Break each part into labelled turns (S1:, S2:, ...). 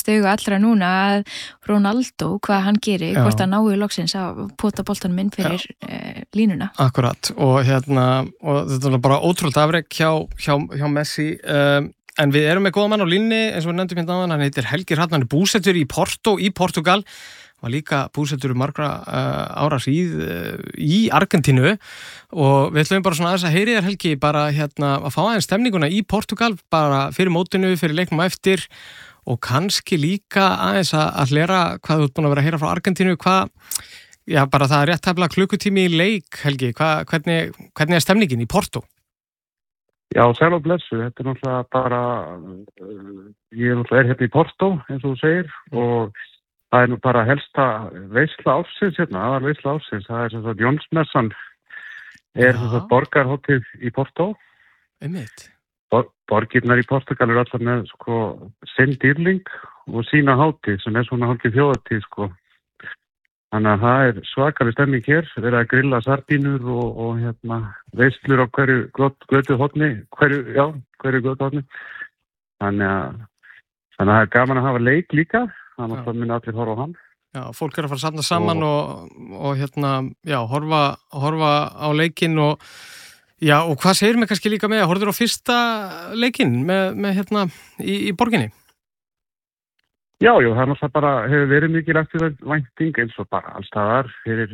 S1: fyrst auga allra núna að Ronaldo, hvað hann gerir, hvort að náu loksins að pota boltanum inn fyrir línuna.
S2: Akkurat, og þetta er bara ótrúlega afrek hjá Messi, en við erum með góða mann á línni, eins og við nefndum hérna áðan, hann heitir Helgi Hrafn, hann er búsettur í Porto í Portugal, var líka búsettur margra ára í Argentínu og við ætlum bara svona aðeins að heyri þér Helgi bara að fá aðeins stemninguna í Portugal bara fyrir mótinu, fyrir leiknum á eftir og kannski líka aðeins að hlera hvað þú ert búin að vera að heyra frá Argentínu, bara það er rétt tæplega klukkutími í leik Helgi, hvernig er stemningin í Porto?
S3: Já, sæl og blessu, þetta er náttúrulega bara ég er hérna í Porto eins og þú segir og það er nú bara helsta veisla ársins aðal veisla ársins, það er sem sagt Jónsmessan sem sagt borgarhátíð í Porto.
S2: Einmitt.
S3: Borgirnar í Portugal eru allar með sinn dýrling og sína hátíð sem er svona hálfgeð þjóðhátíð Þannig að það er svakaleg stemning hér, verið að grilla sardínur og veislur á hverju götuhorni, hverju götuhorni. Þannig að það er gaman að hafa leik líka. Þannig að það muni allir horfa á hann.
S2: Já, fólk er að fara að safna saman og horfa á leikinn og hvað segir mig kannski líka með að horfður á fyrsta leikinn með í borginni?
S3: Já, það er náttúrulega bara hefur verið mikil eftirvænting eins og bara allstaðar fyrir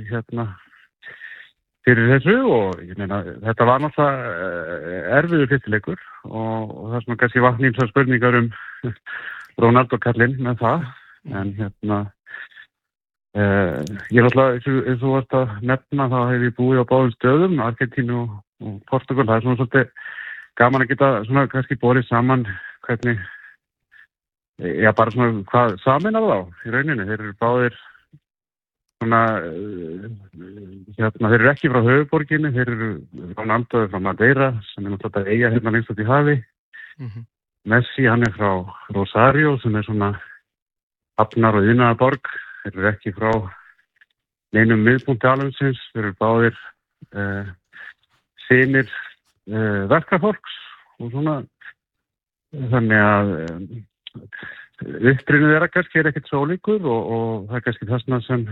S3: þessu og ég meina þetta var náttúrulega erfiður fyrstileikur og það er svona kannski vakna ýmsar spurningar Ronaldo kallinn með það. En ég er alltaf, eins og þú varst að nefna, þá hef ég búið á báðum stöðum, Argentínu og Portugal. Það er svona svolítið gaman að geta svona kannski borið saman hvernig, bara svona hvað sameinar þá í rauninni. Þeir eru báðir svona, þeir eru ekki frá höfuðborginni, þeir eru Ronaldo frá Madeira, sem er náttúrulega eiga hérna lengst út í hafi. Messi, hann er frá Rosario, sem er svona hafnar og iðnaðarborg, þeir eru ekki frá neinum miðpunkti alheimsins, þeir eru báðir synir verkafólks og svona, þannig að upprunið þeirra kannski er ekkert svo ólíkur og það er kannski þessna sem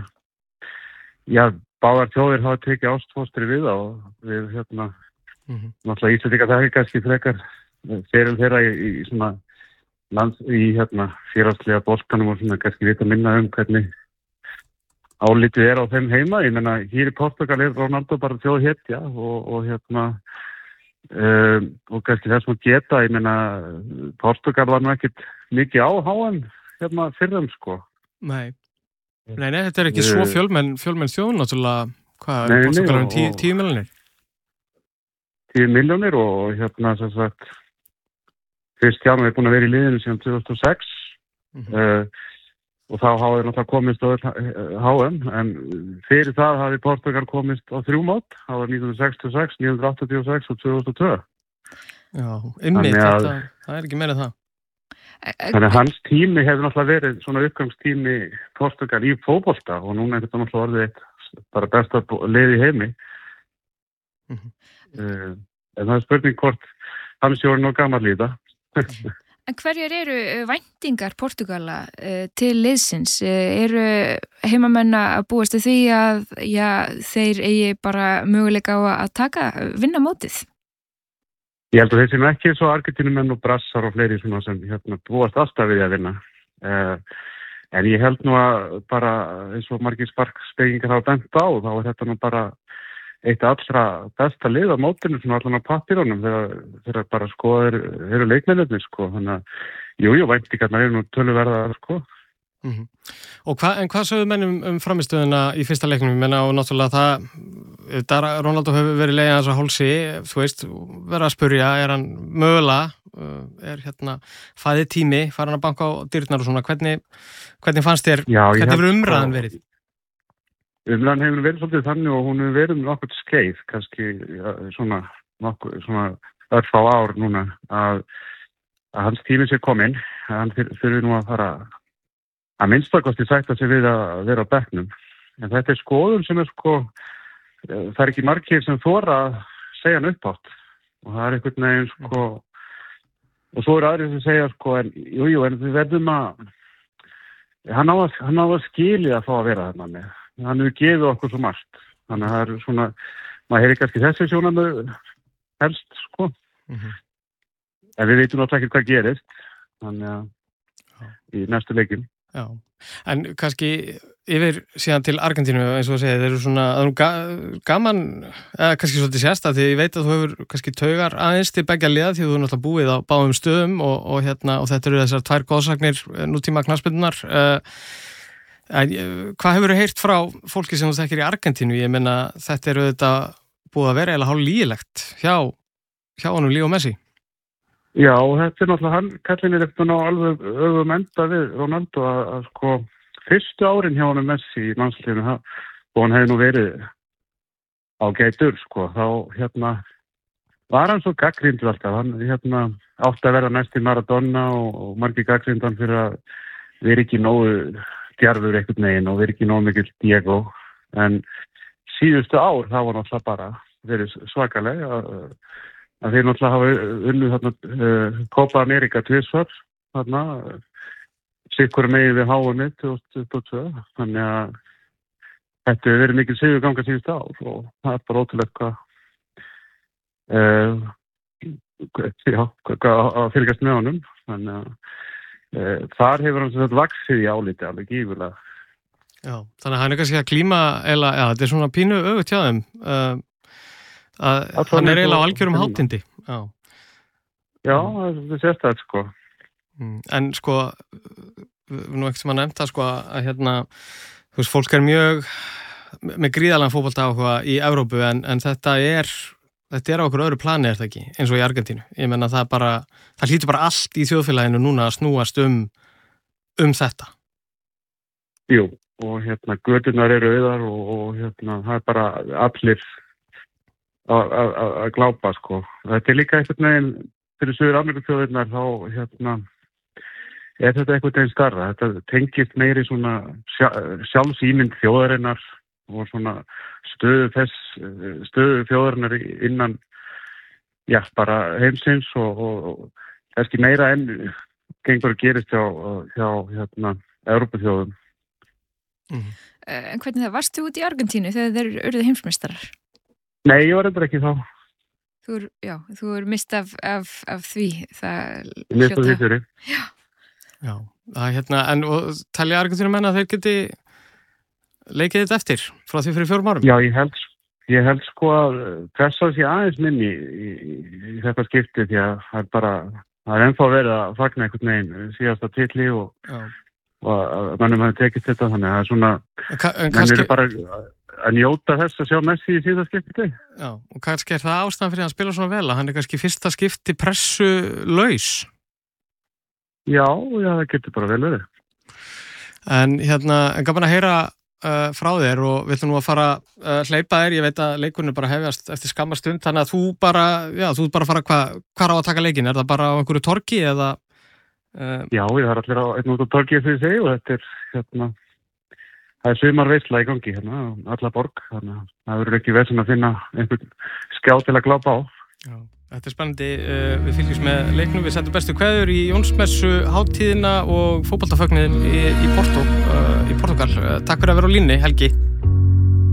S3: báðar þjóðir hafa tekið ástfóstri við og við náttúrulega Íslendingar það er kannski frekar fyrir þeirra í svona í félagslega boltanum og svona kannski vita minna hvernig álitið er á þeim heima. Ég meina, hér í Portugal er Ronaldo bara þjóðhetja og kannski þess að geta, ég meina, Portugal var nú ekkit mikið á HM fyrrum
S2: Nei, þetta er ekki svo fjölmenn þjóð náttúrulega, hvað er Portugal 10 milljónir?
S3: 10 milljónir og sem sagt Kristján er búin að vera í liðinu síðan 2006 og þá hafa þeir náttúrulega komist á HM, en fyrir það hafi Portugal komist á 3 mót, það var 1966, 1986 og 2002.
S2: Já, þetta, það er ekki meira það.
S3: Þannig að hans tími hefur náttúrulega verið svona uppgangstími Portugal í fótbolta og núna er þetta náttúrulega orðið bara besta lið í heimi. En það er spurning hvort hans er nú gamall í það.
S1: En hverjar eru væntingar Portugala til liðsins? Eru heimamenn að búast því að þeir eigi bara möguleika á að vinna mótið?
S3: Ég held að þeir sem ekki svo Argentínumenn og brassar og fleiri svona sem búast alltaf við að vinna. En ég held nú að bara eins og margir sparkspekingar hafa bent á, þá er þetta nú bara eitt allra besta lið á mótinu svona allan á pappírunum þegar bara eru leikmennirnir þannig að væntingarnar eru nú töluverðar
S2: Og hvað sögðu menn framistöðuna í fyrsta leiknum? Ég meina og náttúrulega Ronaldo hefur verið leiðið hans á hálsi, þú veist, verið að spurja, er hann mögulega, er fæðið tími, fara hann að banka á dyrnar og svona, hvernig fannst þér, hvernig hefur umræðan verið?
S3: Umræðan hefur verið svolítið þannig og hún hefur verið nokkuð skeið, kannski svona örfá ár núna, að hans tími sé kominn, hann þurfi nú að fara að minnstakosti sætta sig við að vera á bekknum. En þetta er skoðun sem það er ekki margir sem þora að segja hann uppátt. Og það er einhvern veginn og svo eru aðrir sem segja en við verðum að hann á að skilja að fá að vera þarna með. Hann hefur gefið okkur svo margt. Þannig að það er svona, maður hefur kannski þessi sjónarmið helst, sko. En við veitum náttúrulega ekki hvað gerist, þannig að í næstu leikjum.
S2: Já, en kannski yfir síðan til Argentínu, eins og að segja, þeir eru svona gaman, eða kannski svolítið sérsta, því ég veit að þú hefur kannski taugar aðeins til begja liða, því þú er náttúrulega búið á báðum stöðum og þetta eru þessar 2 góðsagnir nútíma knattspyrnunnar. Hvað hefur þú heyrt frá fólki sem þú þekkir í Argentínu? Ég meina, þetta eru þetta búið að vera eða hálf lýgilegt hjá honum Leo Messi.
S3: Já, þetta er náttúrulega kallinn er eftir ná alveg öfum enda við Ronaldo að sko fyrstu árin hjá honum Messi í landsliðinu og hann hefði nú verið á geitur, sko, þá var hann svo gagnrýndur alltaf, hann átti að vera næst í Maradona og margir gagnrýndan fyrir að vera ekki nógu djarfur einhvern veginn og vera ekki nógu mikill Diego, en síðustu ár það var náttúrulega bara verið svakaleg að þeir náttúrulega hafa unnið Copa America 2 þarna sikkur megin við háunni 2022, þannig að þetta hefur verið mikil sigurganga síðustu ár og það er bara ótrúlegt hvað að fylgjast með honum, þannig að þar hefur hann þetta vaxið í áliti alveg gífurlega.
S2: Já, þannig að hann er kannski að klíma eða, já, þetta er svona pínu öfugt hjá þeim að hann er eiginlega á algjörum hátindi.
S3: Já, það sést það, sko.
S2: En sko, nú ekkert sem að nefnta sko að þú veist, fólk er mjög með gríðarlegan fótbolta áhuga í Evrópu en þetta er á okkur öðru plani, er það ekki, eins og í Argentínu. Ég menna það hlýtur bara allt í þjóðfélaginu núna að snúast um þetta.
S3: Jú, og göturnar eru auðar og það er bara allir að glápa, sko. Þetta er líka einhvern veginn fyrir Suður Ameríkuþjóðirnar þá er þetta einhvern veginn starra. Þetta tengist meiri svona sjálfsýmynd þjóðarinnar og svona stöðu þjóðarinnar innan bara heimsins og kannski meira enn gengur að gerist hjá Evrópuþjóðum.
S1: En hvernig varstu út í Argentínu þegar þeir urðu heimsmeistarar?
S3: Nei, ég var reyndar ekki þá.
S1: Þú er mist af því.
S3: Mist af því fyrir.
S2: Já, en og talja Argentínu menna að þeir geti leikið þetta eftir frá því fyrir 4 árum?
S3: Já, ég held sko að pressa sér aðeins minni í þetta skipti því að það er ennþá verið að fagna einhvern veginn síðasta titli og mannum hafi tekist þetta, þannig að það er svona menn eru bara að njóta þess að sjá Messi í síðasta skipti.
S2: Já, og kannski er það ástæðan fyrir að spila svona vel að hann er kannski fyrsta skipti pressu laus?
S3: Já, það getur bara vel verið.
S2: En gaman að heyra frá þér og við ætlum nú að fara hleypa þér, ég veit að leikurinn bara hefjast eftir skamma stund, þannig að þú bara fara hvað á að taka leikinn, er það bara á einhverju torgi eða?
S3: Já, ég har allir á einn út á torgi fyrir sig og þetta er það er sumarveisla í gangi alla borg, þannig að það verður ekki vesen að finna einhvern skjá til að glápa á.
S2: Já, þetta er spennandi, við fylgjumst með leiknum, við sendum bestu kveður í Jónsmessu hátíðina og fótboltafögnuðinn í Portugal. Takk fyrir að vera á línni, Helgi.